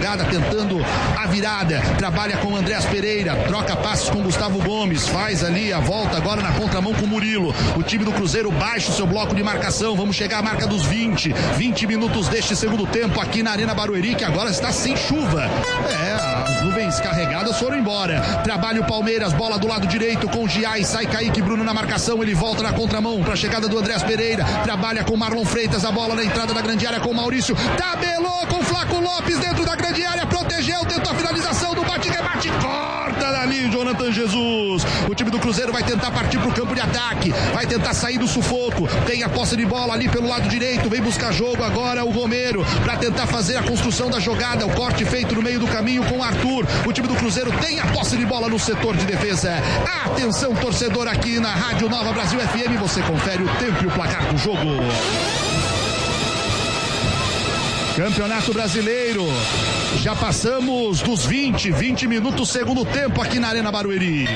jogada, tentando a virada, trabalha com Andréas Pereira, troca passes com Gustavo Gomes, faz ali a volta agora na contramão com o Murilo. O time do Cruzeiro baixa o seu bloco de marcação, vamos chegar à marca dos 20 minutos deste segundo tempo aqui na Arena Barueri, que agora está sem chuva. As nuvens carregadas foram embora. Trabalha o Palmeiras, bola do lado direito com o Giai, sai Kaique Bruno na marcação, ele volta na contramão para a chegada do Andréas Pereira, trabalha com Marlon Freitas, a bola na entrada da grande área com o Maurício, tabelou com o Flaco Lopes dentro da grande área, protegeu, tentou a finalização do bate-rebate, corta dali Jonathan Jesus. O time do Cruzeiro vai tentar partir para o campo de ataque, vai tentar sair do sufoco, tem a posse de bola ali pelo lado direito, vem buscar jogo agora o Romero para tentar fazer a construção da jogada, o corte feito no meio do caminho com o Arthur. O time do Cruzeiro tem a posse de bola no setor de defesa. Atenção, torcedor, aqui na Rádio Nova Brasil FM, você confere o tempo e o placar do jogo. Campeonato Brasileiro, já passamos dos 20 minutos segundo tempo aqui na Arena Barueri.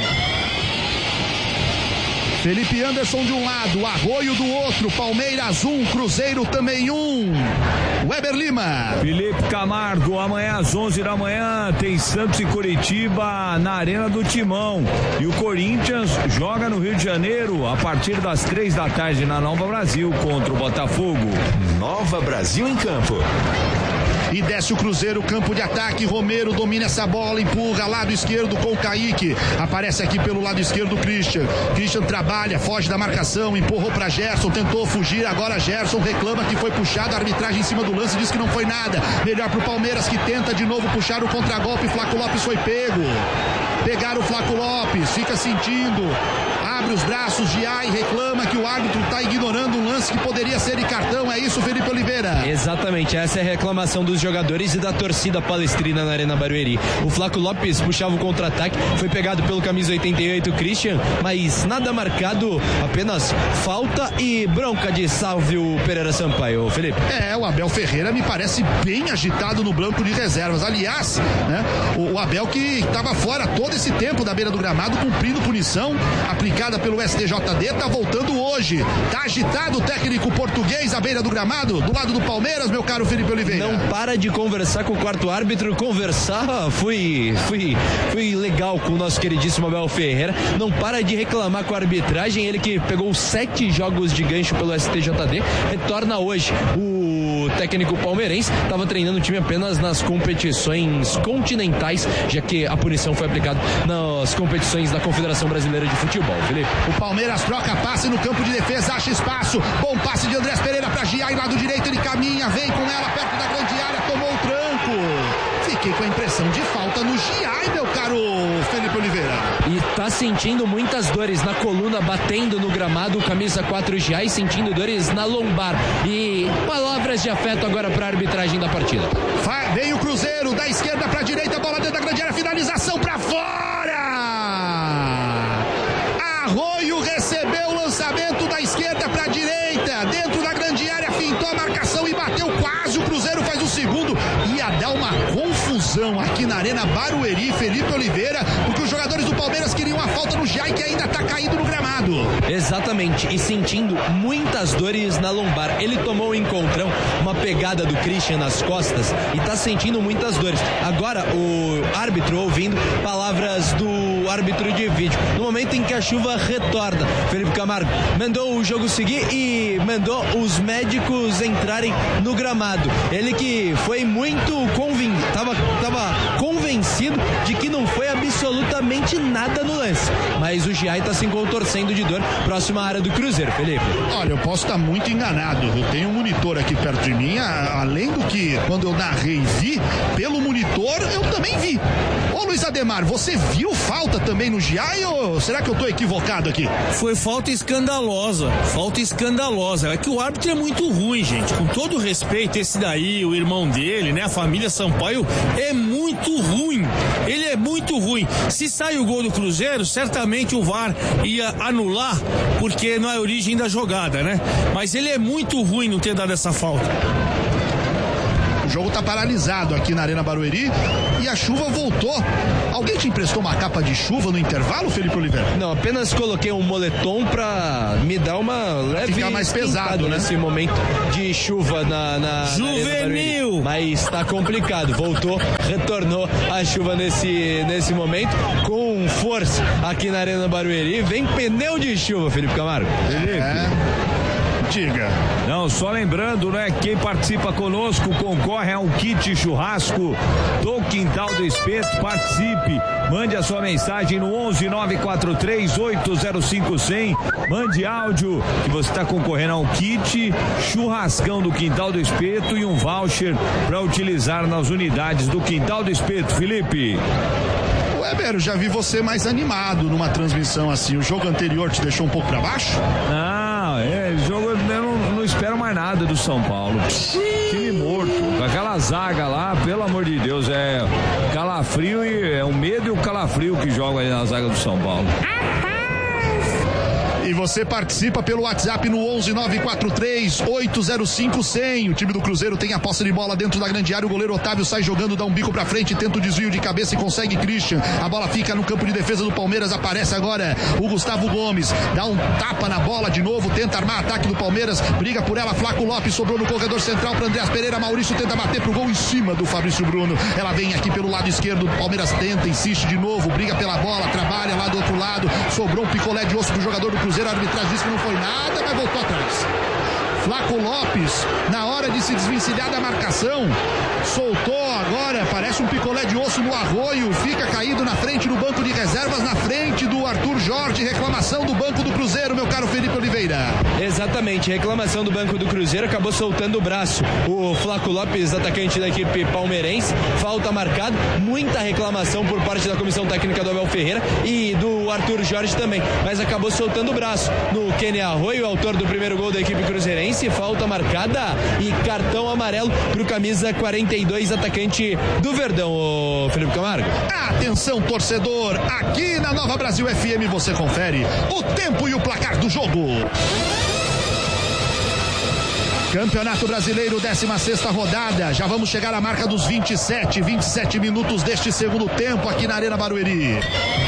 Felipe Anderson de um lado, Arroio do outro, Palmeiras 1, Cruzeiro também 1. Weber Lima. Felipe Camargo, amanhã às 11 da manhã tem Santos e Curitiba na Arena do Timão. E o Corinthians joga no Rio de Janeiro a partir das 3 da tarde na Nova Brasil contra o Botafogo. Nova Brasil em campo. E desce o Cruzeiro, campo de ataque, Romero domina essa bola, empurra, lado esquerdo com o Kaique, aparece aqui pelo lado esquerdo o Christian trabalha, foge da marcação, empurrou para Gerson, tentou fugir, agora Gerson reclama que foi puxado, a arbitragem em cima do lance diz que não foi nada, melhor pro Palmeiras que tenta de novo puxar o contragolpe, Flaco Lopes foi pego, pegaram o Flaco Lopes, fica sentindo, abre os braços, Giai reclama que o árbitro está ignorando um lance que poderia ser de cartão, é isso, Felipe Oliveira? Exatamente, essa é a reclamação dos jogadores e da torcida palestrina na Arena Barueri. O Flaco Lopes puxava o contra-ataque, foi pegado pelo camisa 88 Christian, mas nada marcado, apenas falta e bronca de Sálvio Pereira Sampaio. Felipe? O Abel Ferreira me parece bem agitado no banco de reservas, aliás, né, o Abel que estava fora todo esse tempo da beira do gramado, cumprindo punição aplicada pelo STJD, está voltando hoje, tá agitado o técnico português à beira do gramado, do lado do Palmeiras, meu caro Felipe Oliveira. Não para de conversar com o quarto árbitro, fui legal com o nosso queridíssimo Abel Ferreira, não para de reclamar com a arbitragem, ele que pegou 7 jogos de gancho pelo STJD, retorna hoje. O técnico palmeirense estava treinando o time apenas nas competições continentais, já que a punição foi aplicada nas competições da Confederação Brasileira de Futebol. Felipe? O Palmeiras troca passe no campo de defesa, acha espaço, bom passe de Andréas Pereira para Giai, lado direito, ele caminha, vem com ela perto da grande área, tomou o tranco. Fiquei com a impressão de falta no Giai, meu caro Felipe Oliveira. E tá sentindo muitas dores na coluna, batendo no gramado, camisa 4 Giai, sentindo dores na lombar. E palavras de afeto agora para a arbitragem da partida. Vem o Cruzeiro, da esquerda para a direita, bola dentro da grande área, finalização para fora! Arroio recebeu o lançamento da esquerda para a direita, dentro da grande área, fintou a marcação e bateu quase, o Cruzeiro faz o segundo, ia dar uma confusão aqui na Arena Barueri, Felipe Oliveira, porque os jogadores do Palmeiras queriam a falta no Giai, que ainda está caído no gramado. Exatamente, e sentindo muitas dores na lombar, ele tomou o encontrão, uma pegada do Christian nas costas e está sentindo muitas dores. Agora o árbitro ouvindo palavras do árbitro de vídeo, no momento em que a chuva retorna, Felipe Camargo mandou o jogo seguir e mandou os médicos entrarem no gramado. Ele que foi muito estava convencido de que não foi absolutamente nada no lance, mas o Giai está se contorcendo de dor, próxima área do Cruzeiro. Felipe? Olha, eu posso estar muito enganado, eu tenho um monitor aqui perto de mim, além do que quando eu narrei vi, pelo monitor eu também vi. Ô Luiz Ademar, você viu falta também no Giai ou será que eu tô equivocado aqui? Foi falta escandalosa, é que o árbitro é muito ruim, gente, com todo respeito, esse daí, o irmão dele, né, a família Sampaio, é muito ruim, ele é muito ruim. Se sai o gol do Cruzeiro, certamente o VAR ia anular, porque não é a origem da jogada, né, mas ele é muito ruim não ter dado essa falta. O jogo tá paralisado aqui na Arena Barueri e a chuva voltou. Alguém te emprestou uma capa de chuva no intervalo, Felipe Oliveira? Não, apenas coloquei um moletom pra me dar uma leve... Ficar mais pesado, né? Nesse momento de chuva na Juvenil! Mas tá complicado, retornou a chuva nesse momento com força aqui na Arena Barueri. Vem pneu de chuva, Felipe Camargo. Diga. Não, só lembrando, né? Quem participa conosco concorre a um kit churrasco do Quintal do Espeto. Participe, mande a sua mensagem no 11-943-805-100. Mande áudio que você está concorrendo a um kit churrascão do Quintal do Espeto e um voucher para utilizar nas unidades do Quintal do Espeto. Felipe. Weber, já vi você mais animado numa transmissão assim. O jogo anterior te deixou um pouco para baixo? Não, o jogo eu não espero mais nada do São Paulo. Time morto, com aquela zaga lá, pelo amor de Deus, é calafrio e é o medo e o calafrio que jogam aí na zaga do São Paulo. E você participa pelo WhatsApp no 11-943-805-100. O time do Cruzeiro tem a posse de bola dentro da grande área. O goleiro Otávio sai jogando, dá um bico pra frente, tenta o desvio de cabeça e consegue Christian. A bola fica no campo de defesa do Palmeiras. Aparece agora o Gustavo Gomes. Dá um tapa na bola de novo, tenta armar ataque do Palmeiras. Briga por ela, Flaco Lopes sobrou no corredor central para Andreas Pereira. Maurício tenta bater pro gol em cima do Fabrício Bruno. Ela vem aqui pelo lado esquerdo. O Palmeiras tenta, insiste de novo, briga pela bola, trabalha lá do outro lado. Sobrou um picolé de osso pro jogador do Cruzeiro. A arbitragem disse que não foi nada, mas voltou atrás. Flaco Lopes, na hora de se desvencilhar da marcação, soltou agora, parece um picolé de osso no arroio, fica caído na frente do banco de reservas, na frente do Arthur Jorge. Reclamação do banco do Cruzeiro, meu caro Felipe Oliveira. Exatamente, reclamação do banco do Cruzeiro, acabou soltando o braço. O Flaco Lopes, atacante da equipe palmeirense, falta marcada, muita reclamação por parte da comissão técnica do Abel Ferreira e do Arthur Jorge também, mas acabou soltando o braço no Kenny Arroio, autor do primeiro gol da equipe cruzeirense. Falta marcada e cartão amarelo pro camisa 42, atacante do Verdão, o Felipe Camargo. Atenção, torcedor, aqui na Nova Brasil FM você confere o tempo e o placar do jogo. Campeonato Brasileiro, 16ª rodada. Já vamos chegar à marca dos 27 minutos deste segundo tempo aqui na Arena Barueri.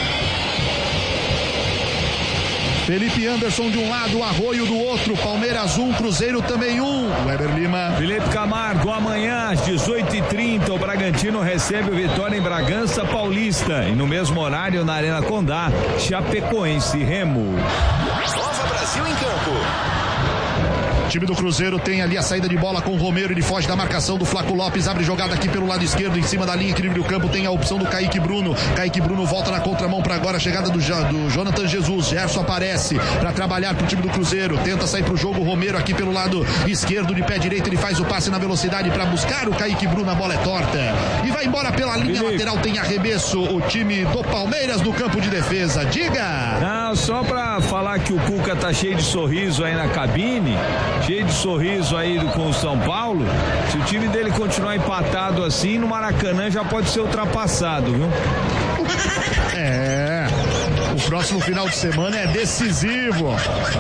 Felipe Anderson de um lado, Arroio do outro, Palmeiras 1, Cruzeiro também 1. Weber Lima. Felipe Camargo, amanhã às 18h30 o Bragantino recebe o Vitória em Bragança Paulista e no mesmo horário na Arena Condá, Chapecoense Remo. Nova Brasil em campo. O time do Cruzeiro tem ali a saída de bola com o Romero, ele foge da marcação do Flaco Lopes, abre jogada aqui pelo lado esquerdo, em cima da linha, equilíbrio do campo, tem a opção do Kaique Bruno volta na contramão para agora a chegada do Jonathan Jesus. Gerson aparece para trabalhar pro time do Cruzeiro, tenta sair pro jogo, o Romero aqui pelo lado esquerdo, de pé direito, ele faz o passe na velocidade para buscar o Kaique Bruno, a bola é torta e vai embora pela linha lateral, tem arremesso o time do Palmeiras no campo de defesa. Diga! Não, só para falar que o Cuca tá cheio de sorriso aí na cabine, cheio de sorriso aí com o São Paulo. Se o time dele continuar empatado assim, no Maracanã já pode ser ultrapassado, viu? O próximo final de semana é decisivo.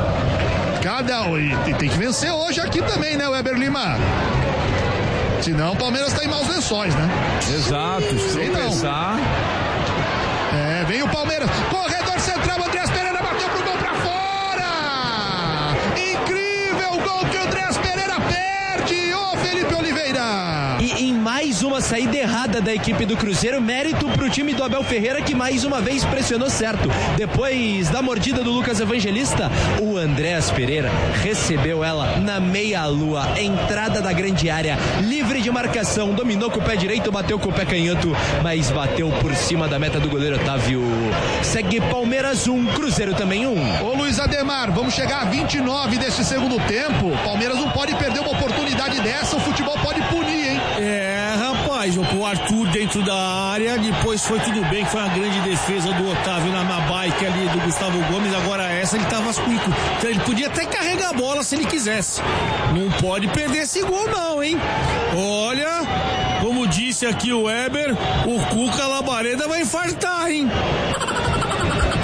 E tem que vencer hoje aqui também, né, Weber Lima? Senão o Palmeiras tá em maus lençóis, né? Exato, se tropeçar. Vem o Palmeiras, corredor central, Andreas Pereira bateu pro gol pra fora! Incrível gol que o Andreas Pereira perde, ô Felipe Oliveira! E em mais uma saída errada da equipe do Cruzeiro, mérito pro time do Abel Ferreira, que mais uma vez pressionou certo. Depois da mordida do Lucas Evangelista, o Andreas Pereira recebeu ela na meia-lua, entrada da grande área, livre de marcação, dominou com o pé direito, bateu com o pé canhoto, mas bateu por cima da meta do goleiro Otávio. Segue Palmeiras 1, Cruzeiro também 1. Ô Luiz Ademar, vamos chegar a 29 deste segundo tempo. Palmeiras não pode perder uma oportunidade dessa, o futebol pode punir, hein? Rapaz, o Arthur dentro da área, depois foi tudo bem, foi uma grande defesa do Otávio na bike ali do Gustavo Gomes, agora essa ele tava cuico. Então ele podia até carregar a bola se ele quisesse. Não pode perder esse gol não, hein? Olha, como disse aqui o Weber, o Cuca Labareda vai infartar, hein?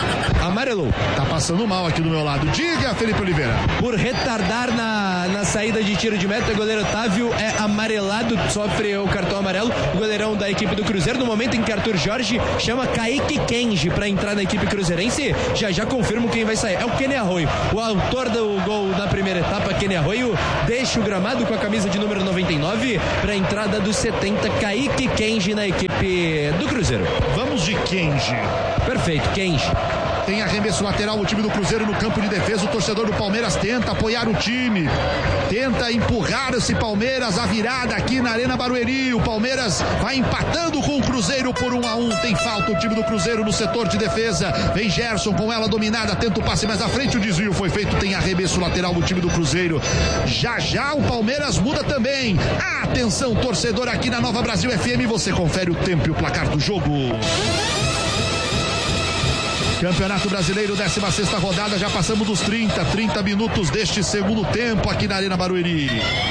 amarelou. Tá passando mal aqui do meu lado. Diga, Felipe Oliveira. Por retardar na saída de tiro de meta, o goleiro Otávio é amarelado, sofre o cartão amarelo, o goleirão da equipe do Cruzeiro, no momento em que Arthur Jorge chama Kaique Kenji para entrar na equipe cruzeirense. Já confirmo quem vai sair. É o Kenny Arroio, o autor do gol na primeira etapa. Kenny Arroio deixa o gramado com a camisa de número 99 para a entrada dos 70, Kaique Kenji na equipe do Cruzeiro. Vamos de Kenji. Perfeito, Kenji. Tem arremesso lateral o time do Cruzeiro no campo de defesa. O torcedor do Palmeiras tenta apoiar o time, tenta empurrar esse Palmeiras, a virada aqui na Arena Barueri. O Palmeiras vai empatando com o Cruzeiro por 1-1. Tem falta o time do Cruzeiro no setor de defesa. Vem Gerson com ela dominada, tenta o passe mais à frente, o desvio foi feito. Tem arremesso lateral do time do Cruzeiro. Já o Palmeiras muda também. Atenção, torcedor, aqui na Nova Brasil FM, você confere o tempo e o placar do jogo. Campeonato Brasileiro, 16ª rodada, já passamos dos 30 minutos deste segundo tempo aqui na Arena Barueri.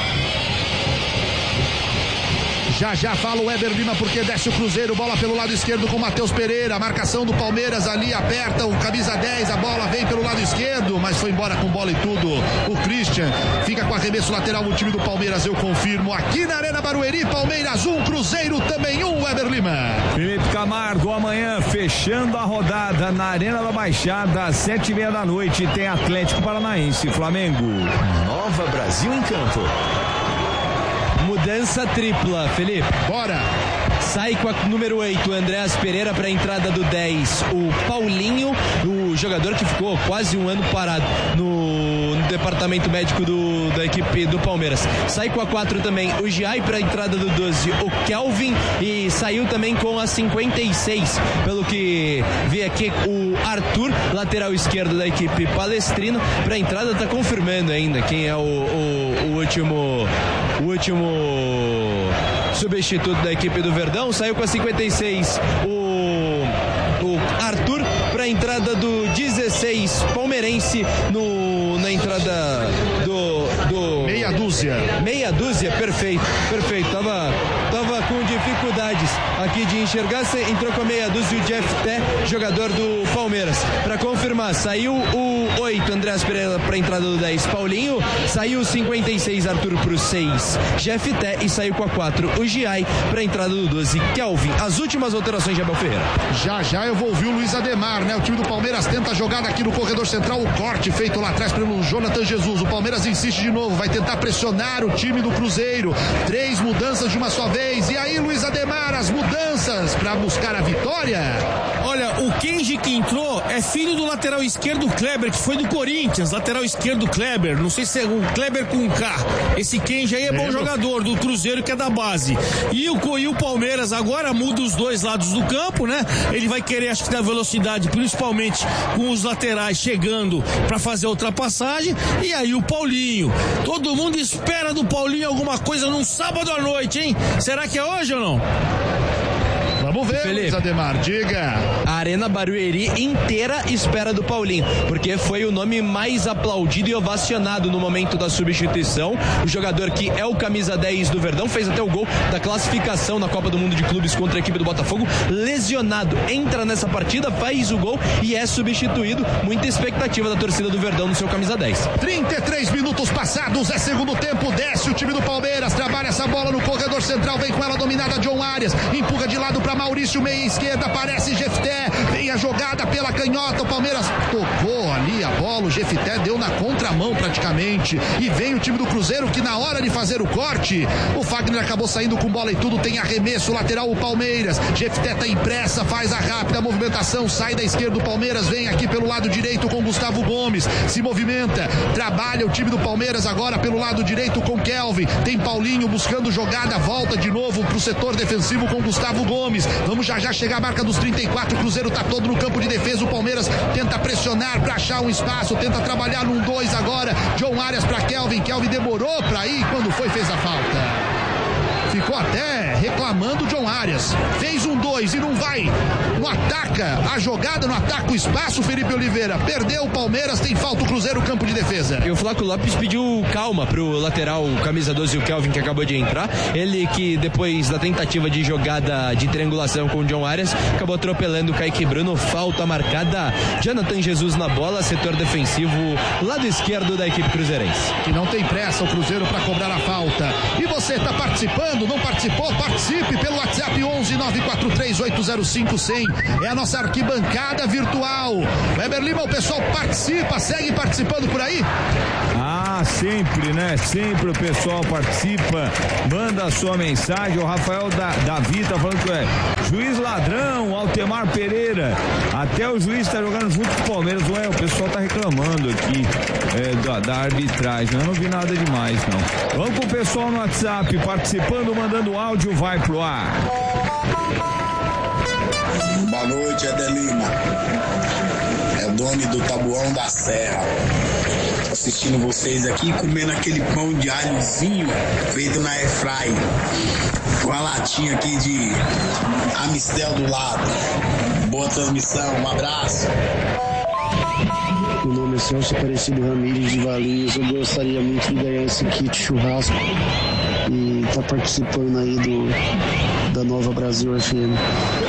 Já fala o Weber Lima porque desce o Cruzeiro, bola pelo lado esquerdo com o Matheus Pereira, a marcação do Palmeiras ali, aperta o camisa 10, a bola vem pelo lado esquerdo, mas foi embora com bola e tudo. O Christian fica com arremesso lateral no time do Palmeiras, eu confirmo, aqui na Arena Barueri. Palmeiras 1, Cruzeiro também 1, Weber Lima. Felipe Camargo, amanhã fechando a rodada na Arena da Baixada, às 7h30 da noite, tem Atlético Paranaense, Flamengo. Nova Brasil em campo. Mudança tripla, Felipe. Bora! Sai com a número 8, Andréas Pereira, para a entrada do 10, o Paulinho, o jogador que ficou quase um ano parado no departamento médico da equipe do Palmeiras. Sai com a 4 também o Giai, para a entrada do 12, o Kelvin, e saiu também com a 56, pelo que vi aqui, o Arthur, lateral esquerdo da equipe palestrina. Para a entrada tá confirmando ainda quem é o último substituto da equipe do Verdão. Saiu com a 56 o Arthur, para a entrada do 16 palmeirense na entrada do meia dúzia, perfeito, tava com dificuldades aqui de enxergar, entrou com a meia dúzia o Jeff Té, jogador do Palmeiras. Para confirmar, saiu o 8, Andréas Pereira, para a entrada do 10, Paulinho, saiu o 56, Arthur, pro 6, Jeff Té, e saiu com a 4 o Giai, para a entrada do 12, Kelvin. As últimas alterações de Abel Ferreira. Já eu vou ouvir o Luiz Ademar, né? O time do Palmeiras tenta a jogada aqui no corredor central, o corte feito lá atrás pelo Jonathan Jesus. O Palmeiras insiste de novo, vai tentar pressionar o time do Cruzeiro. 3 mudanças de uma só vez. E aí, Luiz Ademar, as mudanças para buscar a vitória. Olha, o Kenji que entrou é filho do lateral esquerdo Kleber, que foi do Corinthians, lateral esquerdo Kleber, não sei se é o Kleber com K. Esse Kenji aí é bom jogador do Cruzeiro, que é da base. E o Palmeiras agora muda os dois lados do campo, né? Ele vai querer, acho que da velocidade, principalmente com os laterais chegando para fazer a ultrapassagem. E aí o Paulinho, todo mundo espera do Paulinho alguma coisa num sábado à noite, hein? Será que é hoje ou não? Vamos ver, Luiz Ademar, diga. A Arena Barueri inteira espera do Paulinho, porque foi o nome mais aplaudido e ovacionado no momento da substituição. O jogador que é o camisa 10 do Verdão, fez até o gol da classificação na Copa do Mundo de Clubes contra a equipe do Botafogo, lesionado, entra nessa partida, faz o gol e é substituído. Muita expectativa da torcida do Verdão no seu camisa 10. 33 minutos passados, é segundo tempo, desce o time do Palmeiras, trabalha essa bola no corredor central, vem com ela dominada John Arias, empurra de lado para Maurício, meia esquerda, aparece Jefté, vem a jogada pela canhota, o Palmeiras tocou ali a bola, o Jefté deu na contramão praticamente, e vem o time do Cruzeiro que na hora de fazer o corte, o Fagner acabou saindo com bola e tudo, tem arremesso lateral o Palmeiras, Jefté tá impressa, faz a rápida movimentação, sai da esquerda do Palmeiras, vem aqui pelo lado direito com Gustavo Gomes, se movimenta, trabalha o time do Palmeiras agora pelo lado direito com Kelvin, tem Paulinho buscando jogada, volta de novo pro setor defensivo com Gustavo Gomes. Vamos já chegar a marca dos 34, o Cruzeiro tá todo no campo de defesa, o Palmeiras tenta pressionar para achar um espaço, tenta trabalhar num 2 agora, John Arias para Kelvin demorou para ir, quando fez a falta. Ficou até reclamando o John Arias. Fez 1-2 e não vai, não ataca a jogada, não ataca o espaço, Felipe Oliveira. Perdeu o Palmeiras, tem falta o Cruzeiro, campo de defesa. E o Flaco Lopes pediu calma pro lateral, camisa 12, o Kelvin, que acabou de entrar. Ele que depois da tentativa de jogada de triangulação com o John Arias, acabou atropelando o Kaique Bruno. Falta marcada. Jonathan Jesus na bola, setor defensivo, lado esquerdo da equipe cruzeirense. Que não tem pressa o Cruzeiro para cobrar a falta. E você está participando? Não participou? Participe pelo WhatsApp 11-943-805-100. É a nossa arquibancada virtual. Weber Lima, o pessoal participa, segue participando por aí? Ah, sempre, né? Sempre o pessoal participa, manda a sua mensagem. O Rafael Davi tá falando que é juiz ladrão, Altemar Pereira. Até o juiz tá jogando junto com o Palmeiras. Ué, o pessoal tá reclamando aqui da arbitragem. Eu não vi nada demais, não. Vamos com o pessoal no WhatsApp participando, mandando áudio, vai pro ar. Boa noite, Adelina. É o dono do Tabuão da Serra. Assistindo vocês aqui, comendo aquele pão de alhozinho feito na airfry. Com a latinha aqui de Amistel do lado. Boa transmissão, um abraço. Meu nome é Celso Aparecido Ramírez de Valinhos. Eu gostaria muito de ganhar esse kit churrasco e tá participando aí da Nova Brasil FM.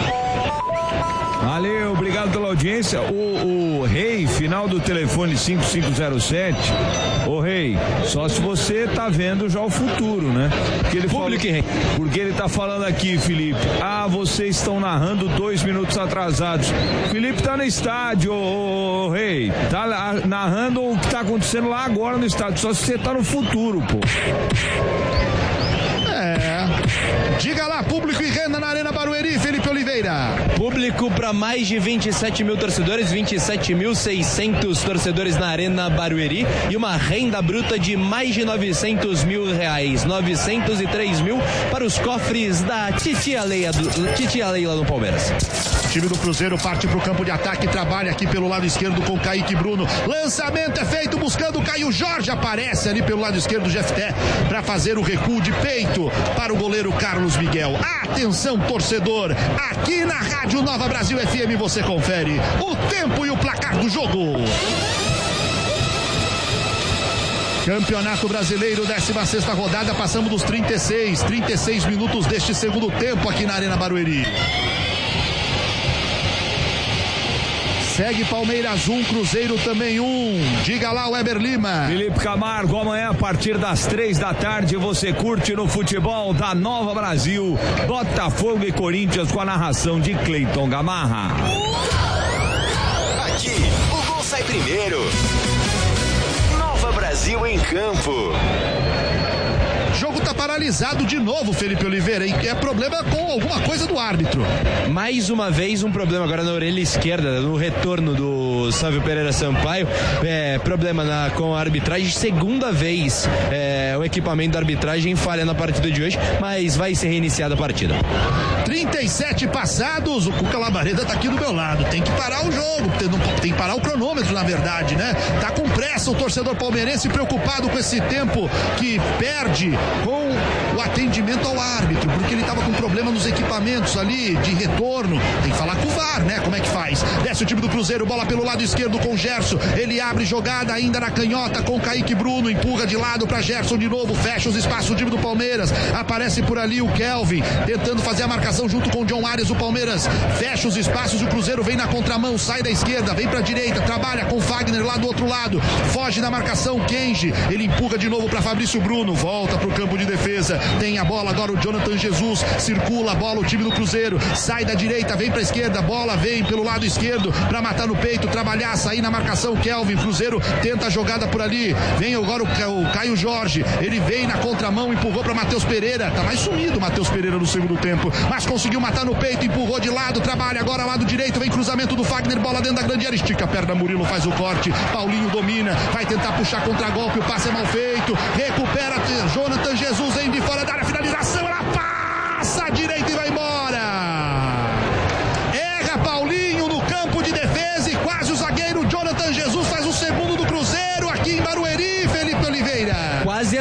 Valeu, obrigado pela audiência. O Rei, final do telefone 5507. Ô Rei, só se você tá vendo já o futuro, né? Porque ele porque ele tá falando aqui, Felipe. Ah, vocês estão narrando 2 minutos atrasados. Felipe tá no estádio, ô Rei. Tá narrando o que tá acontecendo lá agora no estádio. Só se você tá no futuro, pô. Diga lá, público e renda na Arena Barueri, Felipe Oliveira. Público para mais de 27 mil torcedores, 27.600 torcedores na Arena Barueri e uma renda bruta de mais de R$900 mil, 903 mil para os cofres da Titia Leila no Palmeiras. O time do Cruzeiro parte para o campo de ataque, trabalha aqui pelo lado esquerdo com Kaique Bruno. Lançamento é feito buscando o Caio Jorge, aparece ali pelo lado esquerdo o Jefté para fazer o recuo de peito para o goleiro Carlos Miguel. Atenção, torcedor, aqui na Rádio Nova Brasil FM você confere o tempo e o placar do jogo. Campeonato Brasileiro, 16ª rodada, passamos dos 36 minutos deste segundo tempo aqui na Arena Barueri. Segue Palmeiras 1, Cruzeiro também 1. Diga lá, Weber Lima. Felipe Camargo, amanhã a partir das 3 da tarde você curte no futebol da Nova Brasil, Botafogo e Corinthians com a narração de Cleiton Gamarra. Aqui, o gol sai primeiro. Nova Brasil em campo. O jogo tá paralisado de novo, Felipe Oliveira, e é problema com alguma coisa do árbitro. Mais uma vez um problema agora na orelha esquerda, no retorno do Sávio Pereira Sampaio, problema com a arbitragem, segunda vez o equipamento da arbitragem falha na partida de hoje, mas vai ser reiniciada a partida. 37 passados, o Cuca Labareda tá aqui do meu lado, tem que parar o jogo, tem que parar o cronômetro, na verdade, né? Tá com pressa o torcedor palmeirense, preocupado com esse tempo que perde com o atendimento ao árbitro, porque ele estava com problema nos equipamentos ali de retorno. Tem que falar com o VAR, né? Como é que faz? Desce o time do Cruzeiro, bola pelo lado esquerdo com o Gerson, ele abre jogada ainda na canhota com o Kaique Bruno, empurra de lado para Gerson de novo, fecha os espaços, o time do Palmeiras, aparece por ali o Kelvin, tentando fazer a marcação junto com o John Arias, o Palmeiras fecha os espaços, o Cruzeiro vem na contramão, sai da esquerda, vem para a direita, trabalha com o Fagner lá do outro lado, foge da marcação, Kenji, ele empurra de novo para Fabrício Bruno, volta pro campo de defesa, tem a bola agora o Jonathan Jesus, circula a bola o time do Cruzeiro, sai da direita, vem pra esquerda, bola vem pelo lado esquerdo pra matar no peito, trabalhar, sair na marcação, Kelvin, Cruzeiro tenta a jogada por ali, vem agora o Caio Jorge, ele vem na contramão, empurrou pra Matheus Pereira, tá mais sumido o Matheus Pereira no segundo tempo, mas conseguiu matar no peito, empurrou de lado, trabalha agora lado direito, vem cruzamento do Fagner, bola dentro da grande área, estica a perna, Murilo faz o corte, Paulinho domina, vai tentar puxar contra-golpe, o passe é mal feito, recupera Jonathan Jesus, vem de fora da área, finalização, ela passa à direita e vai embora. Erra Paulinho no campo de defesa e quase o zagueiro Jonathan Jesus faz o segundo do Cruzeiro aqui em Barueri, Felipe Oliveira. Quase é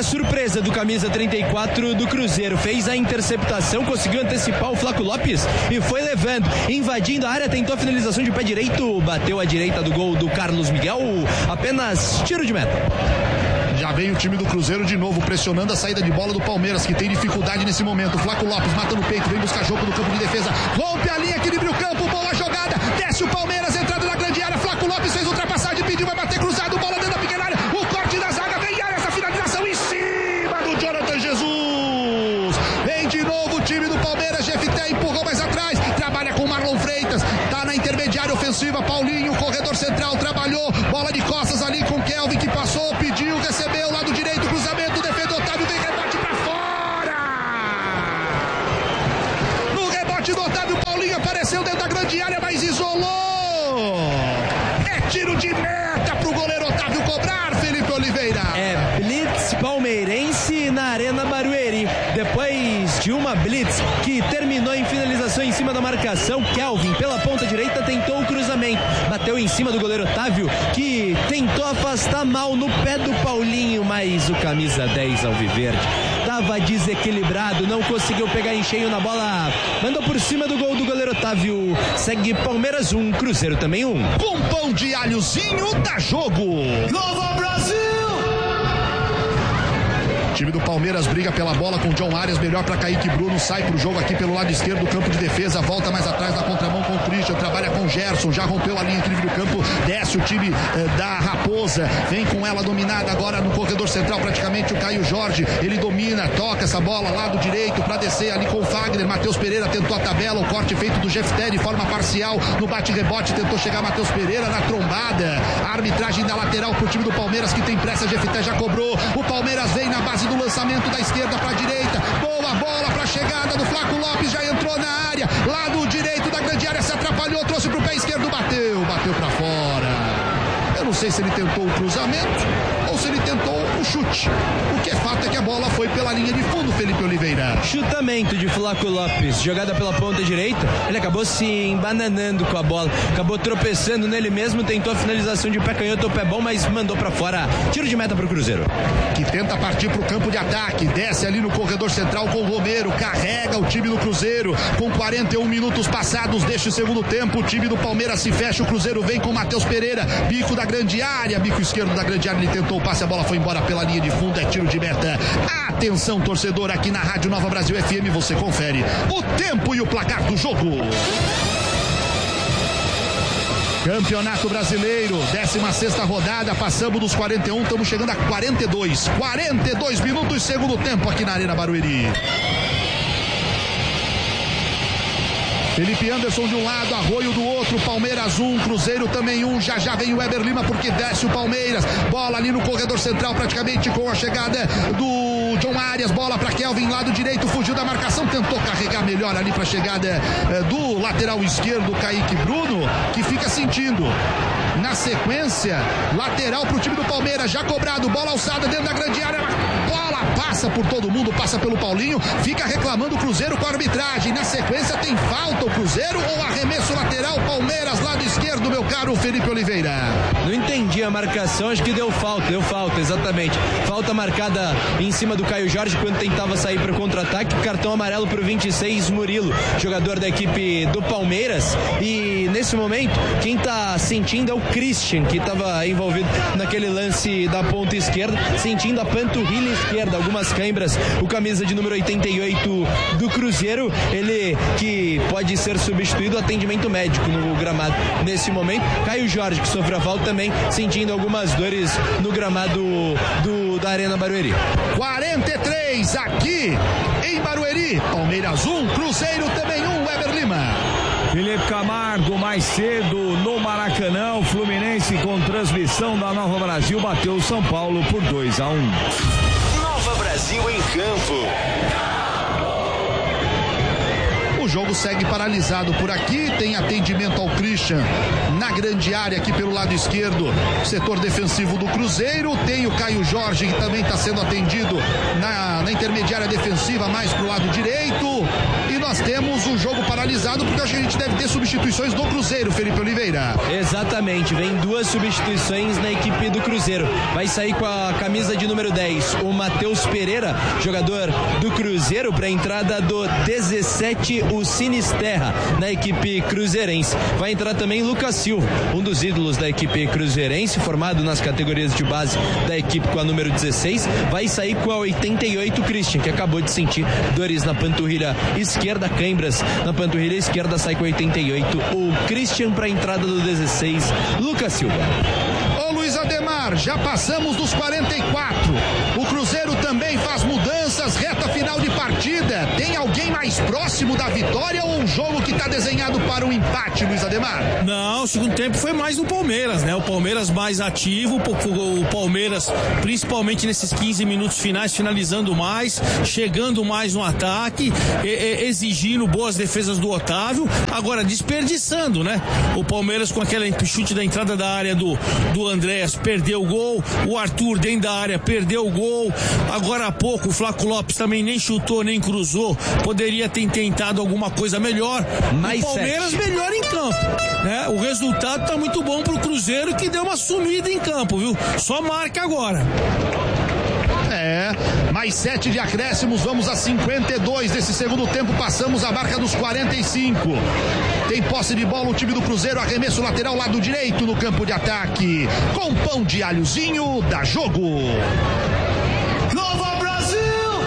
surpresa do camisa 34 do Cruzeiro. Fez a interceptação, conseguiu antecipar o Flaco Lopes e foi levando, invadindo a área, tentou a finalização de pé direito, bateu à direita do gol do Carlos Miguel, apenas tiro de meta. Já vem o time do Cruzeiro de novo, pressionando a saída de bola do Palmeiras, que tem dificuldade nesse momento. Flaco Lopes mata no peito, vem buscar jogo no campo de defesa, rompe a linha, equilibra o campo, boa jogada, desce o Palmeiras, entrada na grande área, Flaco Lopes fez ultrapassagem, pediu, vai bater cruzado, bola dentro da pequena área, o corte da zaga, vem área, essa finalização em cima do Jonathan Jesus. Vem de novo o time do Palmeiras, Jefté empurrou mais atrás, trabalha com Marlon Freitas, tá na intermediária ofensiva, Paulinho, corredor central, trabalhou, bola de costas ali com Kelvin, que passou, pediu, recebeu, lado direito, cruzamento, defende Otávio, vem rebote pra fora. No rebote do Otávio, Paulinho apareceu dentro da grande área, mas isolou. É tiro de meta pro goleiro Otávio cobrar, Felipe Oliveira. É blitz palmeirense na Arena Barueri. Depois de uma blitz que terminou em finalização em cima da marcação, Kelvin pela ponta direita tentou o cruzamento, bateu em cima do goleiro Otávio, que tentou afastar mal no pé do Paulinho, mas o camisa 10 alviverde estava desequilibrado, não conseguiu pegar em cheio na bola, mandou por cima do gol do goleiro Otávio. Segue Palmeiras 1, Cruzeiro também 1. Com pão de alhozinho dá jogo. Nova Brasil! O time do Palmeiras briga pela bola com o John Arias, melhor para Kaique Bruno, sai pro jogo aqui pelo lado esquerdo do campo de defesa, volta mais atrás na contramão com o Christian, trabalha com o Gerson, já rompeu a linha entre o campo, desce o time da Raposa, vem com ela dominada agora no corredor central praticamente o Caio Jorge, ele domina, toca essa bola lado direito para descer ali com o Fagner, Matheus Pereira tentou a tabela, o corte feito do Jefté de forma parcial, no bate-rebote tentou chegar Matheus Pereira na trombada, a arbitragem da lateral pro time do Palmeiras que tem pressa, Jefté já cobrou, o Palmeiras vem na base do lançamento da esquerda para a direita, boa bola para a chegada do Flaco Lopes, já entrou na área, lado direito da grande área, se atrapalhou, trouxe para o pé esquerdo, bateu para fora. Eu não sei se ele tentou o cruzamento ou se ele tentou o chute. O que é fato é que a bola foi pela linha de fundo, Felipe Oliveira. Chutamento de Flaco Lopes, jogada pela ponta direita, ele acabou se embananando com a bola, acabou tropeçando nele mesmo, tentou a finalização de pé canhoto, pé bom, mas mandou pra fora. Tiro de meta pro Cruzeiro. Que tenta partir pro campo de ataque, desce ali no corredor central com o Romero, carrega o time do Cruzeiro, com 41 minutos passados deste segundo tempo, o time do Palmeiras se fecha, o Cruzeiro vem com Matheus Pereira, bico da grande área, bico esquerdo da grande área, ele tentou o passe, a bola foi embora pela linha de fundo, é tiro de meta. Atenção, torcedor, aqui na Rádio Nova Brasil FM, você confere o tempo e o placar do jogo. Campeonato Brasileiro, 16ª rodada, passamos dos 41, estamos chegando a 42 minutos, segundo tempo aqui na Arena Barueri. Felipe Anderson de um lado, Arroio do outro, Palmeiras 1, Cruzeiro também 1, já vem o Weber Lima porque desce o Palmeiras, bola ali no corredor central praticamente com a chegada do John Arias, bola para Kelvin, lado direito, fugiu da marcação, tentou carregar melhor ali para a chegada do lateral esquerdo, Kaique Bruno, que fica sentindo. Na sequência, lateral para o time do Palmeiras, já cobrado, bola alçada dentro da grande área, bola passa por todo mundo, passa pelo Paulinho, fica reclamando o Cruzeiro com a arbitragem. Na sequência tem falta o Cruzeiro ou arremesso lateral, Palmeiras, lado esquerdo, meu caro Felipe Oliveira? Não entendi a marcação, acho que deu falta, exatamente. Falta marcada em cima do Caio Jorge quando tentava sair para o contra-ataque, cartão amarelo para o 26, Murilo, jogador da equipe do Palmeiras, e nesse momento quem está sentindo é o Christian, que estava envolvido naquele lance da ponta esquerda, sentindo a panturrilha esquerda, algumas câimbras, o camisa de número 88 do Cruzeiro, ele que pode ser substituído, atendimento médico no gramado nesse momento. Caio Jorge, que sofreu a falta também, sentindo algumas dores no gramado da Arena Barueri. 43 aqui em Barueri, Palmeiras 1, Cruzeiro também 1, Weber Lima. Felipe Camargo, mais cedo no Maracanã, o Fluminense com transmissão da Nova Brasil bateu o São Paulo por 2-1. Nova Brasil em campo. O O jogo segue paralisado por aqui, tem atendimento ao Christian na grande área aqui pelo lado esquerdo, setor defensivo do Cruzeiro, tem o Caio Jorge que também está sendo atendido na intermediária defensiva, mais pro lado direito, e nós temos o jogo paralisado porque acho que a gente deve ter substituições do Cruzeiro, Felipe Oliveira. Exatamente, vem 2 substituições na equipe do Cruzeiro. Vai sair com a camisa de número 10 o Matheus Pereira, jogador do Cruzeiro, para a entrada do 17 o Sinisterra na equipe cruzeirense. Vai entrar também Lucas Silva, um dos ídolos da equipe cruzeirense, formado nas categorias de base da equipe com a número 16. Vai sair com a 88 Christian, que acabou de sentir dores na panturrilha esquerda, cãibras na panturrilha esquerda, sai com a 88 o Christian para a entrada do 16 Lucas Silva. Ô Luiz Ademar, já passamos dos 44. O Cruzeiro também faz mudanças, reta final de partida. Tem alguém mais próximo da vitória ou um jogo que está desenhado para um empate, Luiz Ademar? Não, o segundo tempo foi mais do Palmeiras, né? O Palmeiras mais ativo, o Palmeiras principalmente nesses 15 minutos finais, finalizando mais, chegando mais no ataque, exigindo boas defesas do Otávio, agora desperdiçando, né? O Palmeiras com aquele chute da entrada da área do Andréas, perdeu o gol, o Arthur dentro da área perdeu o gol, agora há pouco o Flaco Lopes também nem chutou, nem cruzou, poderia ter tentado alguma coisa melhor. Mais o Palmeiras 7. melhor em campo, né? O resultado tá muito bom pro Cruzeiro, que deu uma sumida em campo, viu? Só marca agora. Mais 7 de acréscimos, vamos a 52 desse segundo tempo, passamos a marca dos 45. Tem posse de bola o time do Cruzeiro, arremesso lateral lado direito no campo de ataque, com pão de alhozinho, dá jogo. Nova Brasil!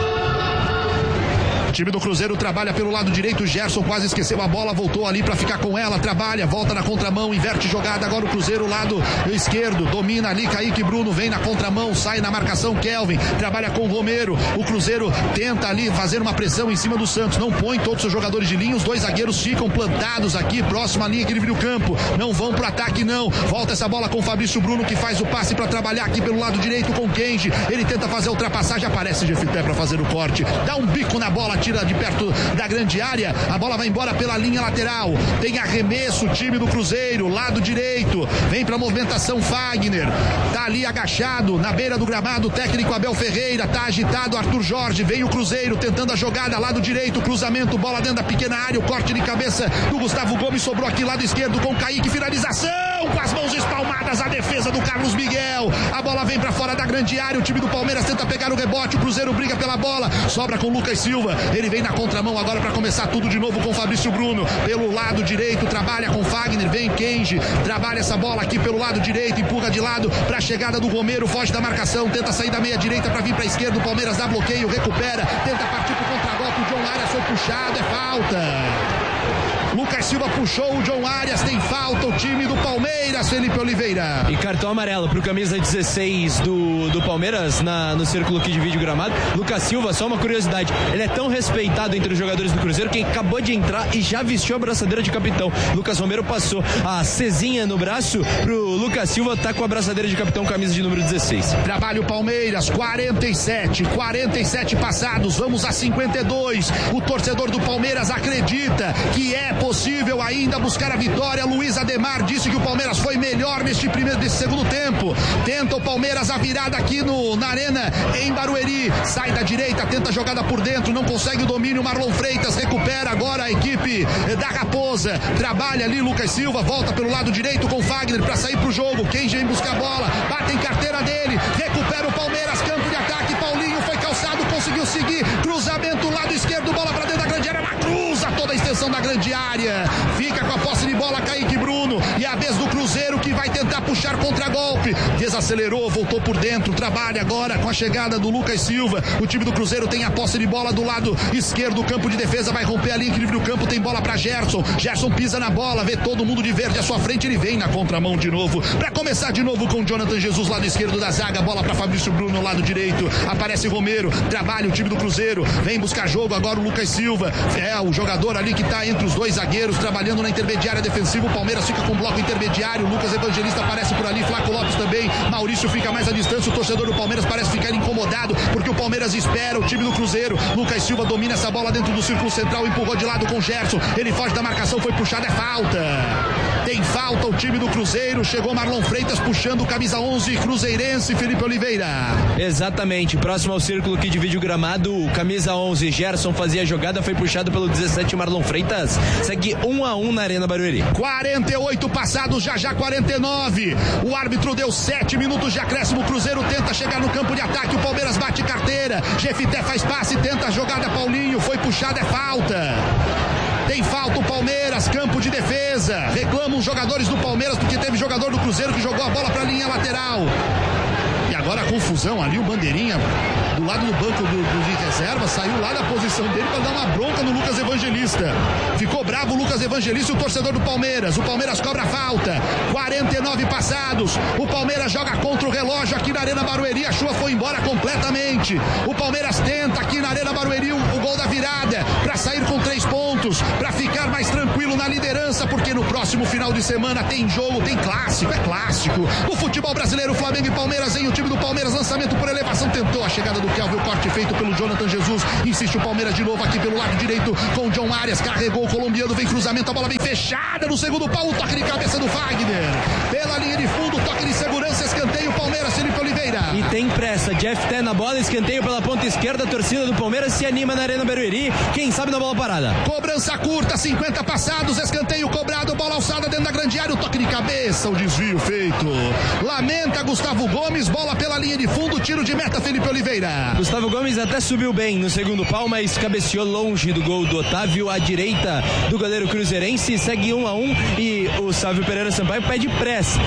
O time do Cruzeiro trabalha pelo lado direito, Gerson quase esqueceu a bola, voltou ali para ficar com ela, trabalha, volta na contramão, inverte jogada, agora o Cruzeiro lado esquerdo, domina ali, Kaique Bruno vem na contramão, sai na marcação, Kelvin, trabalha com o Romero, o Cruzeiro tenta ali fazer uma pressão em cima do Santos, não põe todos os seus jogadores de linha, os 2 zagueiros ficam plantados aqui, próxima à linha que divide o campo, não vão pro ataque não, volta essa bola com o Fabrício Bruno que faz o passe para trabalhar aqui pelo lado direito com o Kenji, ele tenta fazer a ultrapassagem, aparece Jefité para fazer o corte, dá um bico na bola, tira de perto da grande área, a bola vai embora pela linha lateral, tem arremesso o time do Cruzeiro, lado direito, vem pra movimentação Fagner, tá ali agachado, na beira do gramado, o técnico Abel Ferreira, tá agitado Arthur Jorge, vem o Cruzeiro tentando a jogada, lado direito, cruzamento, bola dentro da pequena área, o corte de cabeça do Gustavo Gomes, sobrou aqui lado esquerdo com Kaique, finalização, com as mãos espalmadas, a defesa do Carlos Miguel, a bola vem pra fora da grande área, o time do Palmeiras tenta pegar o rebote, o Cruzeiro briga pela bola, sobra com o Lucas Silva, ele vem na contramão agora para começar tudo de novo com o Fabrício Bruno, pelo lado direito, trabalha com Fagner, vem Kenji, trabalha essa bola aqui pelo lado direito, empurra de lado para a chegada do Romero, foge da marcação, tenta sair da meia direita para vir para a esquerda, o Palmeiras dá bloqueio, recupera, tenta partir pro contragolpe, o John Arias foi puxado, é falta. Lucas Silva puxou o John Arias, tem falta o time do Palmeiras, Felipe Oliveira. E cartão amarelo pro camisa 16 do Palmeiras no círculo que divide o gramado. Lucas Silva, só uma curiosidade, ele é tão respeitado entre os jogadores do Cruzeiro que acabou de entrar e já vestiu a braçadeira de capitão. Lucas Romero passou a cezinha no braço pro Lucas Silva, tá com a braçadeira de capitão, camisa de número 16. Trabalha o Palmeiras, 47 passados, vamos a 52. O torcedor do Palmeiras acredita que é possível ainda buscar a vitória. Luiz Ademar disse que o Palmeiras foi melhor nesse segundo tempo. Tenta o Palmeiras a virada aqui na arena em Barueri. Sai da direita, tenta a jogada por dentro, não consegue o domínio. Marlon Freitas recupera agora a equipe da Raposa. Trabalha ali Lucas Silva, volta pelo lado direito com Fagner para sair pro jogo. Quem vem buscar a bola, bate em carteira dele, recupera o Palmeiras, campo de ataque. Paulinho foi calçado, conseguiu seguir. Cruzamento lado esquerdo, bola para dentro da grande área, cruza toda a extensão da grande área. Fica com a posse de bola Kaique Bruno e a vez do Cruzeiro que vai tentar puxar contra-golpe. Desacelerou, voltou por dentro, trabalha agora com a chegada do Lucas Silva. O time do Cruzeiro tem a posse de bola do lado esquerdo, o campo de defesa vai romper a linha que livre o campo, tem bola para Gerson. Gerson pisa na bola, vê todo mundo de verde à sua frente, ele vem na contramão de novo, para começar de novo com Jonathan Jesus, lado esquerdo da zaga, bola para Fabrício Bruno, lado direito, aparece Romero, trabalha o time do Cruzeiro, vem buscar jogo agora o Lucas Silva, é o jogador ali que tá entre os 2 zagueiros, trabalhando na intermediária defensiva, o Palmeiras fica com bloco intermediário, o Lucas Evangelista aparece por ali, Flaco Lopes também, Maurício fica mais à distância, o torcedor do Palmeiras parece ficar incomodado, porque o Palmeiras espera o time do Cruzeiro. Lucas Silva domina essa bola dentro do círculo central, empurrou de lado com o Gerson, ele foge da marcação, foi puxado, é falta. Tem falta o time do Cruzeiro, chegou Marlon Freitas puxando o camisa 11 cruzeirense, Felipe Oliveira. Exatamente, próximo ao círculo que divide o gramado, o camisa 11 Gerson fazia a jogada, foi puxado pelo 17 Marlon Freitas, segue 1-1 na Arena Barueri. 48 passados, já 49, o árbitro deu 7 minutos de acréscimo, o Cruzeiro tenta chegar no campo de ataque, o Palmeiras bate carteira, Jefité faz passe, tenta a jogada, Paulinho, foi puxado, é falta. Tem falta o Palmeiras, campo de defesa. Reclamam os jogadores do Palmeiras porque teve jogador do Cruzeiro que jogou a bola para a linha lateral. E agora a confusão ali, o Bandeirinha do lado do banco de reserva saiu lá da posição dele para dar uma bronca no Lucas Evangelista. Ficou bravo o Lucas Evangelista e o torcedor do Palmeiras. O Palmeiras cobra falta. 49 passados. O Palmeiras joga contra o relógio aqui na Arena Barueri. A chuva foi embora completamente. O Palmeiras tenta aqui na Arena Barueri o gol da virada para sair com 3 pontos, para ficar mais tranquilo na liderança, porque no próximo final de semana tem jogo, tem clássico, é clássico. O futebol brasileiro, Flamengo e Palmeiras, em o time do Palmeiras, lançamento por elevação, tentou a chegada do Kelvin, o corte feito pelo Jonathan Jesus, insiste o Palmeiras de novo aqui pelo lado direito com o John Arias, carregou o colombiano, vem cruzamento, a bola bem fechada no segundo pau, o toque de cabeça do Fagner, pela linha de fundo, toque de segurança, escanteio, Palmeiras, Felipe Oliveira. E tem pressa, Jeff Té na bola, escanteio pela ponta esquerda, a torcida do Palmeiras se anima na Arena Barueri, quem sabe na bola parada. Cobrança curta, 50 passados, escanteio cobrado, bola alçada dentro da grande área, o toque de cabeça, o desvio feito. Lamenta Gustavo Gomes, bola pela linha de fundo, tiro de meta, Felipe Oliveira. Gustavo Gomes até subiu bem no segundo pau, mas cabeceou longe do gol do Otávio, à direita do goleiro cruzeirense, segue 1-1 e o Sávio Pereira Sampaio pede pressa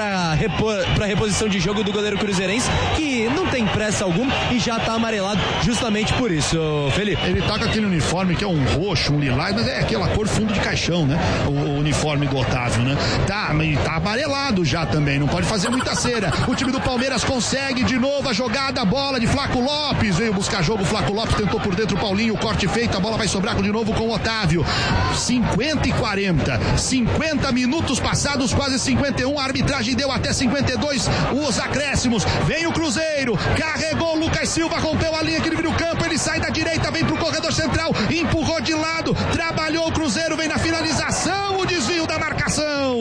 para reposição de jogo do goleiro cruzeirense, que não tem pressa alguma e já tá amarelado justamente por isso, Felipe. Ele tá com aquele uniforme que é um roxo, um lilás, mas é aquela cor fundo de caixão, né? O uniforme do Otávio, né? Tá amarelado já também, não pode fazer muita cera. O time do Palmeiras consegue de novo a jogada, a bola de Flaco Lopes, veio buscar jogo, Flaco Lopes tentou por dentro, Paulinho, corte feito, a bola vai sobrar de novo com o Otávio. 50 e 40, 50 minutos passados, quase 51, a arbitragem deu até 52, os acréscimos, vem o Cruzeiro, carregou Lucas Silva, rompeu a linha que divide o campo, ele sai da direita, vem pro corredor central, empurrou de lado, trabalhou o Cruzeiro, vem na finalização, o desvio da marcação,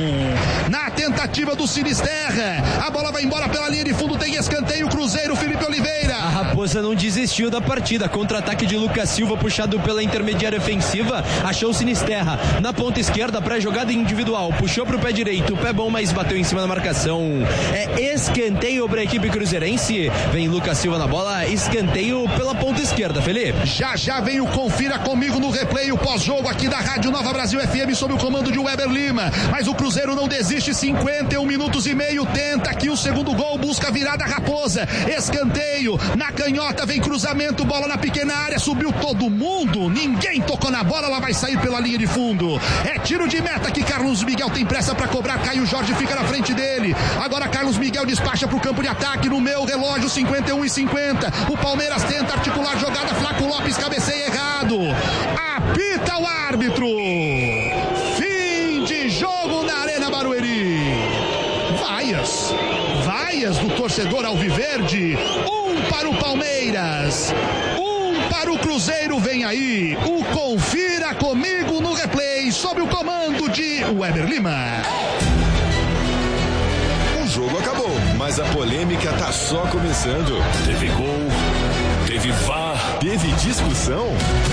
na tentativa do Sinisterra, a bola vai embora pela linha de fundo, tem escanteio, Cruzeiro, Felipe Oliveira. A Raposa não desistiu da partida, contra-ataque de Lucas Silva, puxado pela intermediária ofensiva, achou o Sinisterra, na ponta esquerda, pré-jogada individual, puxou pro pé direito, o pé bom, mas bateu em cima da marcação, é escanteio para a equipe cruzeirense, vem Lucas Silva na bola, escanteio pela ponta esquerda, Felipe. Já vem o Confira Comigo no replay, o pós-jogo aqui da Rádio Nova Brasil FM, sob o comando de Weber Lima, mas o Cruzeiro não desiste, 51 minutos e meio, tenta aqui o segundo gol, busca a virada, Raposa, escanteio, na canhota vem cruzamento, bola na pequena área, subiu todo mundo, ninguém tocou na bola, ela vai sair pela linha de fundo, é tiro de meta que Carlos Miguel tem pressa para cobrar, Caio Jorge fica na frente dele, agora Carlos Miguel despacha pro campo de ataque, no meu relógio, 51 e 50, o Palmeiras tenta articular jogada, Flaco Lopes cabeceia errado, apita o árbitro, fim de jogo na Arena Barueri, vaias do torcedor alviverde, para o Palmeiras, para o Cruzeiro, vem aí, o Confira Comigo no replay, sob o comando de Weber Lima. O jogo acabou, mas a polêmica tá só começando. Teve gol, teve VAR, teve discussão.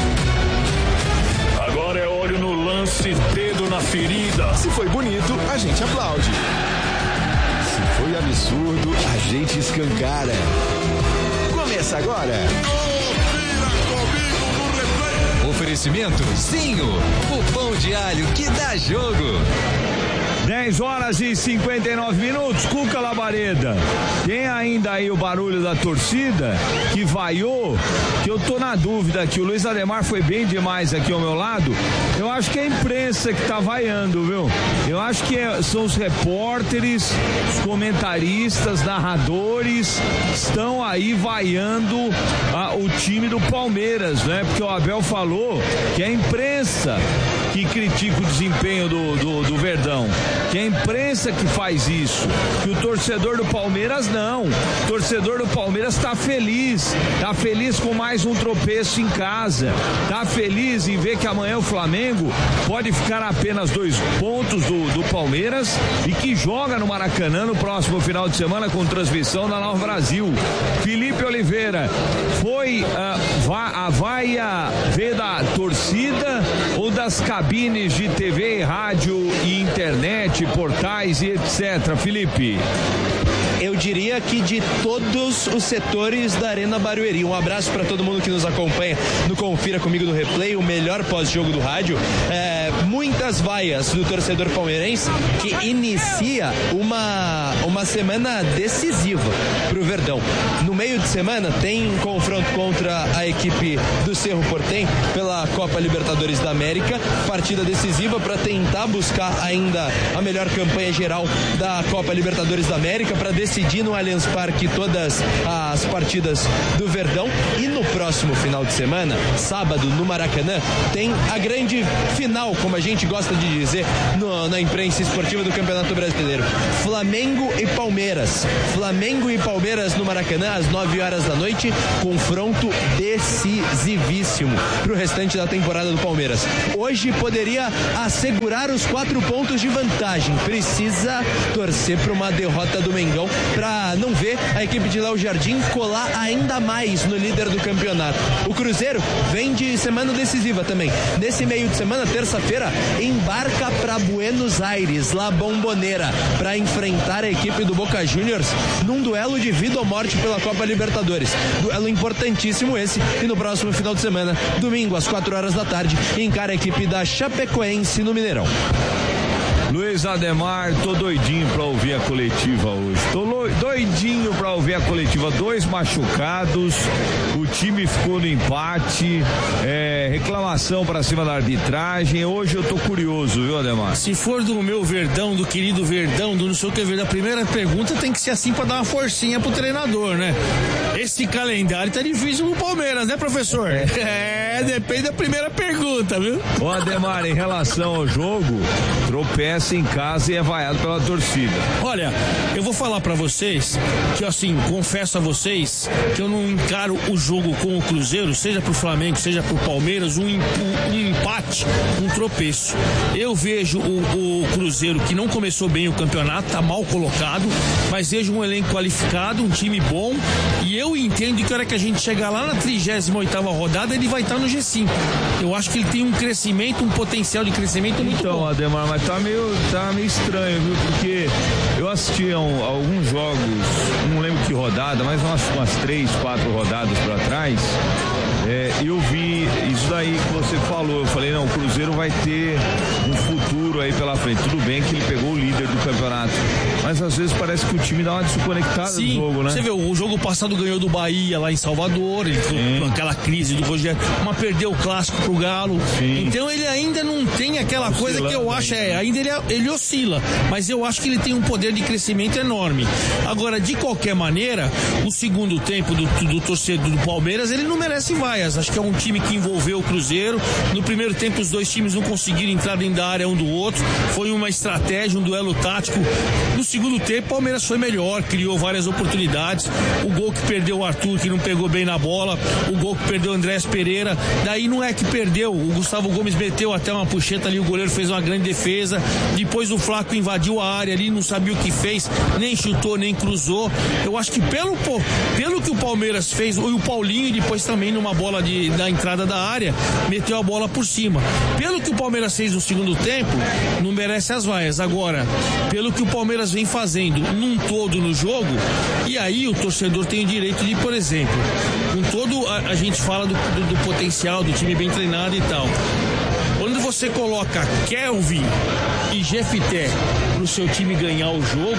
Agora é olho no lance, dedo na ferida. Se foi bonito, a gente aplaude. Se foi absurdo, a gente escancara. Começa agora. Oferecimento Zinho, o pão de alho que dá jogo. 10 horas e 59 minutos, Cuca Labareda. Tem ainda aí o barulho da torcida que vaiou, que eu tô na dúvida que o Luiz Ademar foi bem demais aqui ao meu lado. Eu acho que é a imprensa que tá vaiando, viu? Eu acho que são os repórteres, os comentaristas, narradores, estão aí vaiando o time do Palmeiras, né? Porque o Abel falou que a imprensa que critica o desempenho do Verdão. Que é a imprensa que faz isso. Que o torcedor do Palmeiras não. O torcedor do Palmeiras tá feliz com mais um tropeço em casa. Tá feliz em ver que amanhã o Flamengo pode ficar a apenas 2 pontos do Palmeiras e que joga no Maracanã no próximo final de semana com transmissão da Nova Brasil. Felipe Oliveira, foi a vaia veio da torcida ou das cabines de TV, rádio e internet, portais e etc, Felipe? Eu diria que de todos os setores da Arena Barueri. Um abraço para todo mundo que nos acompanha no Confira Comigo no Replay, o melhor pós-jogo do rádio. Muitas vaias do torcedor palmeirense que inicia uma semana decisiva para o Verdão. No meio de semana tem um confronto contra a equipe do Cerro Porteño pela Copa Libertadores da América, partida decisiva para tentar buscar ainda a melhor campanha geral da Copa Libertadores da América, para decidir no Allianz Parque todas as partidas do Verdão. E no próximo final de semana, sábado, no Maracanã, tem a grande final, como a gente gosta de dizer na imprensa esportiva do Campeonato Brasileiro. Flamengo e Palmeiras. Flamengo e Palmeiras no Maracanã às 9 horas da noite. Confronto decisivíssimo para o restante da temporada do Palmeiras. Hoje poderia assegurar os 4 pontos de vantagem. Precisa torcer para uma derrota do Mengão para não ver a equipe de Léo Jardim colar ainda mais no líder do campeonato. O Cruzeiro vem de semana decisiva também. Nesse meio de semana, terça-feira, embarca para Buenos Aires, La Bombonera, para enfrentar a equipe do Boca Juniors num duelo de vida ou morte pela Copa Libertadores. Duelo importantíssimo esse, e no próximo final de semana, domingo às 4 horas da tarde, encara a equipe da Chapecoense no Mineirão. Luiz Ademar, tô doidinho pra ouvir a coletiva hoje. Tô doidinho pra ouvir a coletiva. 2 machucados, o time ficou no empate, reclamação pra cima da arbitragem. Hoje eu tô curioso, viu, Ademar? Se for do meu Verdão, do querido Verdão, do não sei o que Verdão, a primeira pergunta tem que ser assim pra dar uma forcinha pro treinador, né? Esse calendário tá difícil pro Palmeiras, né, professor? Depende da primeira pergunta, viu? Ô, Ademar, em relação ao jogo, tropeça em casa e é vaiado pela torcida. Olha, eu vou falar pra vocês que, assim, confesso a vocês que eu não encaro o jogo com o Cruzeiro, seja pro Flamengo, seja pro Palmeiras, um empate, um tropeço. Eu vejo o Cruzeiro que não começou bem o campeonato, tá mal colocado, mas vejo um elenco qualificado, um time bom, e eu entendo que a hora que a gente chegar lá na 38ª rodada, ele vai estar no G5. Eu acho que ele tem um crescimento, um potencial de crescimento muito bom. Então, Ademar, mas tá meio estranho, viu? Porque eu assisti a alguns jogos, não lembro que rodada, mas umas 3, 4 rodadas pra trás, e eu vi isso daí que você falou. Eu falei, não, o Cruzeiro vai ter um futuro aí pela frente. Tudo bem que ele pegou o líder do campeonato, mas às vezes parece que o time dá uma desconectada no jogo, né? Você vê, o jogo passado ganhou do Bahia lá em Salvador, ele com aquela crise do Rogério, mas perdeu o clássico pro Galo. Sim. Então ele ainda não tem aquela coisa que eu acho, ainda ele oscila, mas eu acho que ele tem um poder de crescimento enorme. Agora, de qualquer maneira, o segundo tempo do torcedor do Palmeiras, ele não merece vaias. Acho que é um time que envolveu o Cruzeiro. No primeiro tempo, os dois times não conseguiram entrar dentro da área um do outro. Foi uma estratégia, um duelo tático. No segundo tempo, o Palmeiras foi melhor, criou várias oportunidades. O gol que perdeu o Arthur, que não pegou bem na bola. O gol que perdeu o Andrés Pereira. Daí não é que perdeu. O Gustavo Gomes meteu até uma puxeta ali, o goleiro fez uma grande defesa. Depois o Flaco invadiu a área ali, não sabia o que fez, nem chutou, nem cruzou. Eu acho que pelo que o Palmeiras fez, e o Paulinho depois também numa bola da entrada da área, meteu a bola por cima. Pelo que o Palmeiras fez no segundo tempo, não merece as vaias. Agora, pelo que o Palmeiras vem fazendo num todo no jogo, e aí o torcedor tem o direito de, por exemplo, com todo a gente fala do potencial do time bem treinado e tal. Quando você coloca Kelvin e Jefité pro seu time ganhar o jogo,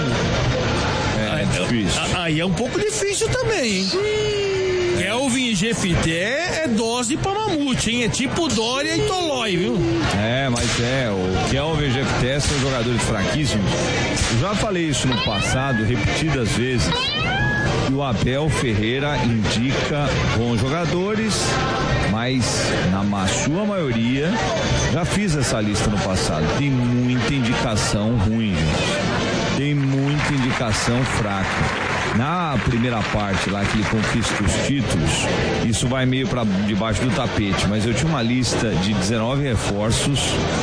aí é um pouco difícil também, hein? Kelvin e Jefité é dose pra mamute, hein? É tipo Dória e Tolói, viu? Mas o Kelvin e Jefité são jogadores fraquíssimos. Eu já falei isso no passado, repetidas vezes, que o Abel Ferreira indica bons jogadores mas na sua maioria, já fiz essa lista no passado, tem muita indicação ruim, gente. Tem muita indicação fraca. Na primeira parte lá que ele conquista os títulos, isso vai meio para debaixo do tapete, mas eu tinha uma lista de 19 reforços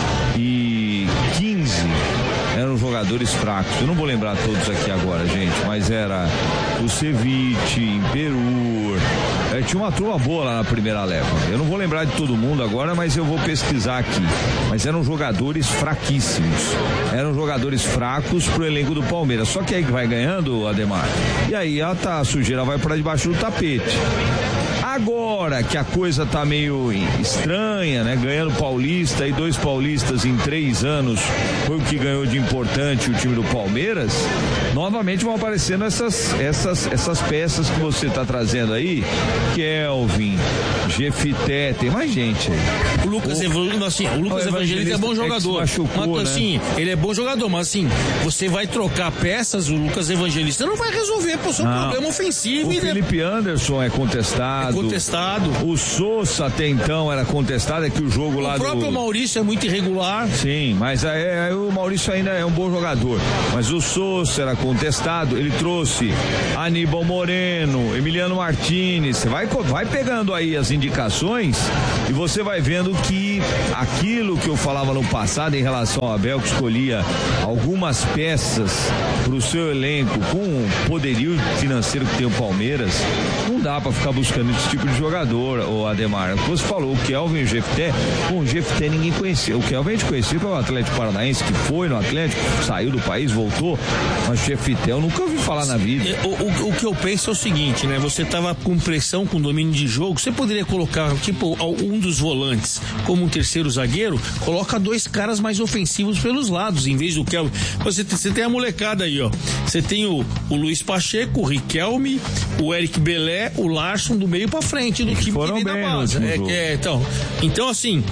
e 15 eram jogadores fracos. Eu não vou lembrar todos aqui agora, gente, mas era o Ceviche, Imperu, tinha uma turma boa lá na primeira leva. Eu não vou lembrar de todo mundo agora, mas eu vou pesquisar aqui. Mas eram jogadores fraquíssimos. Eram jogadores fracos pro elenco do Palmeiras. Só que aí que vai ganhando, Ademar. E aí a sujeira vai para debaixo do tapete. Agora que a coisa tá meio estranha, né? Ganhando Paulista e 2 paulistas em 3 anos foi o que ganhou de importante o time do Palmeiras. Novamente vão aparecendo essas peças que você tá trazendo aí. Kelvin, Jefité, tem mais gente aí. O Lucas Evangelista é bom jogador. Mas assim, né? Ele é bom jogador, mas assim, você vai trocar peças, o Lucas Evangelista não vai resolver o seu problema ofensivo. O Felipe Anderson é contestado. O Sousa até então era contestado, é que o jogo lá do... O próprio Maurício é muito irregular. Sim, mas o Maurício ainda é um bom jogador. Mas o Sousa era contestado, ele trouxe Aníbal Moreno, Emiliano Martínez. Você vai pegando aí as indicações e você vai vendo que aquilo que eu falava no passado em relação ao Abel, que escolhia algumas peças para o seu elenco com o poderio financeiro que tem o Palmeiras, não dá para ficar buscando esse tipo de jogador, o Ademar. Você falou o Kelvin e o Jefité. O Jefité ninguém conhecia. O Kelvin a gente conhecia pelo Atlético Paranaense, que foi no Atlético, saiu do país, voltou, mas o Jefité eu nunca ouvi falar na vida. O que eu penso é o seguinte, né? Você tava com pressão, com domínio de jogo, você poderia colocar tipo um dos volantes como um terceiro zagueiro, coloca 2 caras mais ofensivos pelos lados, em vez do Kelvin. Você tem a molecada aí, ó. Você tem o Luiz Pacheco, o Riquelme, o Eric Belé, o Larson do meio pra frente do time que vem da base. Então assim,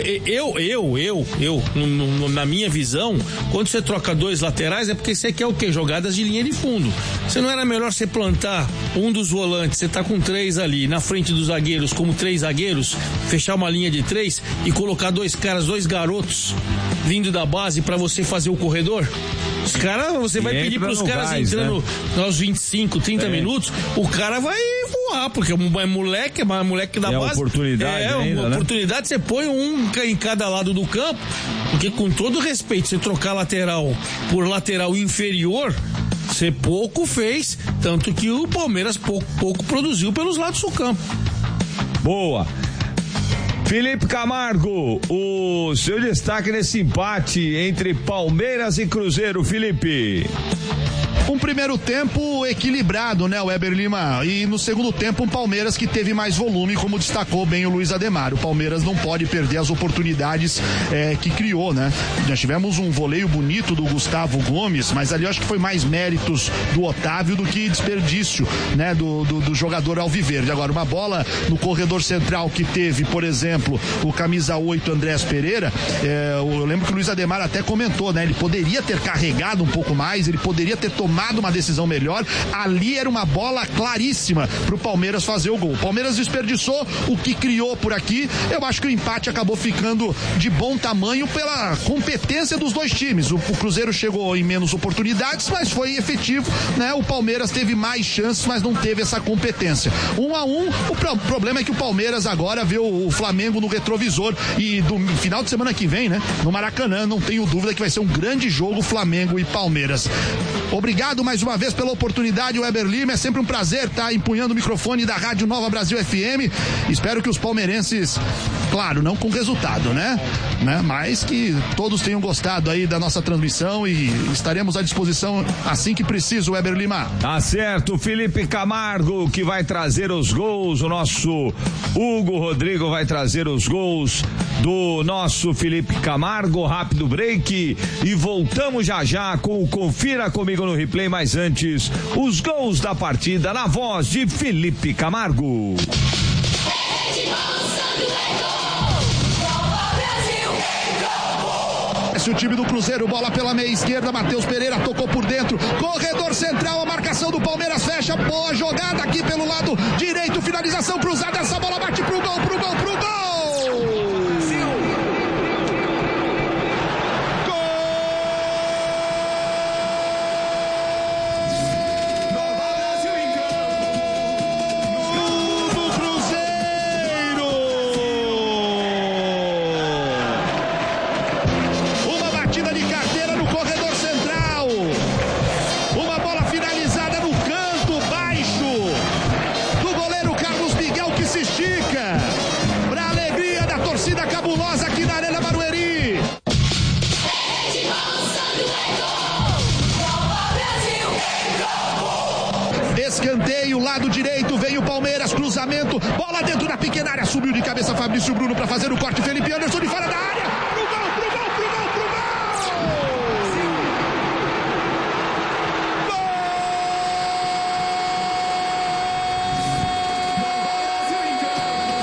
na minha visão, quando você troca 2 laterais é porque você quer o quê? Jogadas de linha de fundo. Você não era melhor você plantar um dos volantes, você tá com 3 ali na frente dos zagueiros, como 3 zagueiros, fechar uma linha de 3 e colocar 2 caras, 2 garotos vindo da base pra você fazer o corredor? Os caras, você vai pedir pros caras entrando, né? Aos 25, 30 minutos, o cara vai voar, porque é moleque da base. Oportunidade uma oportunidade, você põe um em cada lado do campo, porque com todo respeito, você trocar lateral por lateral inferior, você pouco fez, tanto que o Palmeiras pouco produziu pelos lados do campo. Boa. Felipe Camargo, o seu destaque nesse empate entre Palmeiras e Cruzeiro, Felipe. Um primeiro tempo equilibrado, né, Weber Lima? E no segundo tempo um Palmeiras que teve mais volume, como destacou bem o Luiz Ademar. O Palmeiras não pode perder as oportunidades que criou, né? Nós tivemos um voleio bonito do Gustavo Gomes, mas ali eu acho que foi mais méritos do Otávio do que desperdício, né, do jogador alviverde. Agora, uma bola no corredor central que teve, por exemplo, o camisa 8 Andrés Pereira, eu lembro que o Luiz Ademar até comentou, né? Ele poderia ter carregado um pouco mais, ele poderia ter tomado uma decisão melhor. Ali era uma bola claríssima pro Palmeiras fazer o gol. O Palmeiras desperdiçou o que criou por aqui. Eu acho que o empate acabou ficando de bom tamanho pela competência dos 2 times. O Cruzeiro chegou em menos oportunidades, mas foi efetivo, né? O Palmeiras teve mais chances, mas não teve essa competência. 1-1, o problema é que o Palmeiras agora vê o Flamengo no retrovisor e do final de semana que vem, né? No Maracanã, não tenho dúvida que vai ser um grande jogo Flamengo e Palmeiras. Obrigado mais uma vez pela oportunidade, Weber Lima. É sempre um prazer estar empunhando o microfone da Rádio Nova Brasil FM. Espero que os palmeirenses, claro, não com resultado, né? Mas que todos tenham gostado aí da nossa transmissão e estaremos à disposição assim que preciso, Weber Lima. Tá certo, Felipe Camargo que vai trazer os gols, o nosso Hugo Rodrigo vai trazer os gols do nosso Felipe Camargo. Rápido break e voltamos já com o Confira Comigo no Replay, mas antes, os gols da partida na voz de Felipe Camargo. Esse é o time do Cruzeiro, bola pela meia esquerda, Matheus Pereira tocou por dentro, corredor central, a marcação do Palmeiras fecha, boa jogada aqui pelo lado direito, finalização cruzada, essa bola bate pro gol, pro gol, pro gol! Escanteio, lado direito, vem o Palmeiras, cruzamento, bola dentro da pequena área, subiu de cabeça Fabrício Bruno para fazer o corte, Felipe Anderson de fora da área.